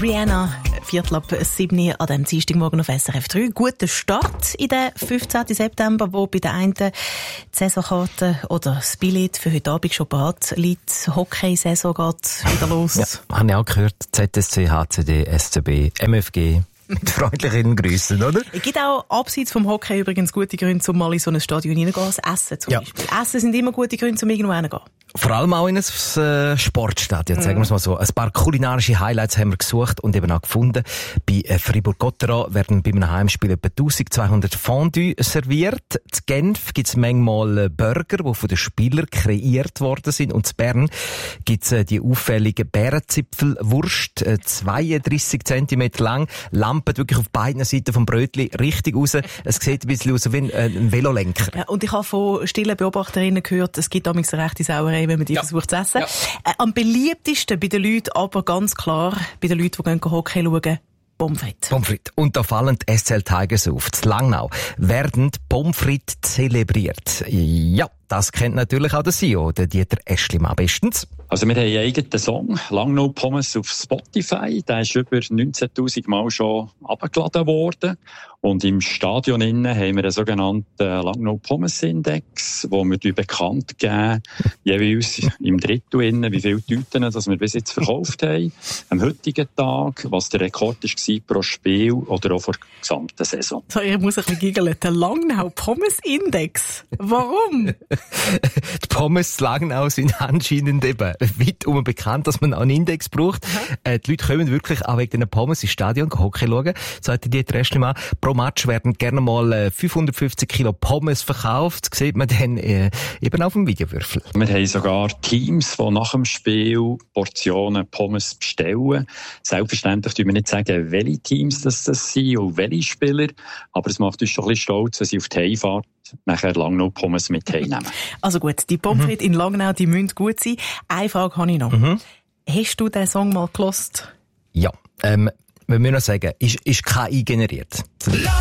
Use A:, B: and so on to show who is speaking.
A: Rihanna, 6:15 an diesem Dienstagmorgen auf SRF 3. Guter Start in den 15. September, wo bei den einen die Saisonkarte oder das Billett für heute Abend schon bereit liegt. Hockey-Saison geht wieder los.
B: Ja, habe ich auch gehört. ZSC, HCD, SCB, MFG. Mit freundlichen Grüßen, oder?
A: Es gibt auch abseits vom Hockey übrigens gute Gründe, um mal in so ein Stadion hineingehen. Das Essen zum Beispiel. Essen sind immer gute Gründe, um irgendwo hinzugehen.
B: Vor allem auch in ein Sportstadion, sagen wir es mal so. Ein paar kulinarische Highlights haben wir gesucht und eben auch gefunden. Bei Fribourg-Gotteron werden bei einem Heimspiel etwa 1200 Fondue serviert. In Genf gibt es manchmal Burger, die von den Spielern kreiert worden sind. Und in Bern gibt es die auffällige Bärenzipfelwurst, 32 cm lang, lampet wirklich auf beiden Seiten vom Brötchen richtig raus. Es sieht ein bisschen aus wie ein Velolenker.
A: Ja, und ich habe von stillen Beobachterinnen gehört, es gibt damals eine rechte Sauerei, wenn man die versucht zu essen. Ja. Am beliebtesten bei den Leuten, aber ganz klar bei den Leuten, die gehen Hockey schauen, Pommes frites. Pommes
B: frites. Und da fallen die SCL Tigers auf. In Langnau werden die Pommes frites zelebriert. Ja, das kennt natürlich auch der CEO, der Dieter Eschlimann bestens.
C: Also wir haben einen eigenen Song, Langnau Pommes auf Spotify. Der ist über 19'000 Mal schon abgeladen worden. Und im Stadion innen haben wir einen sogenannten Langnau Pommes Index, wo wir bekannt geben, jeweils im Drittel innen, wie viele Tüten dass wir bis jetzt verkauft haben. Am heutigen Tag, was der Rekord war pro Spiel oder auch vor der gesamten Saison.
A: So, ich muss ein bisschen giggeln. Der Langnau Pommes Index. Warum?
B: Die Pommes Langnau sind anscheinend eben weit bekannt, dass man einen Index braucht. Die Leute kommen wirklich auch wegen den Pommes ins Stadion Hockey schauen. Sagt Dieter Eschlimann, pro Match werden gerne mal 550 Kilo Pommes verkauft. Das sieht man dann eben auf dem Videowürfel.
C: Wir haben sogar Teams, die nach dem Spiel Portionen Pommes bestellen. Selbstverständlich tun wir nicht sagen, welche Teams das sind und welche Spieler. Aber es macht uns schon ein bisschen stolz, wenn sie auf die Heimfahrt nachher Langnau Pommes mit heimnehmen.
A: Also gut, die Pommes frites in Langnau, die müssen gut sein. Eine Frage habe ich noch. Hast du den Song mal gehört?
B: Ja, wir müssen noch sagen, ist KI generiert.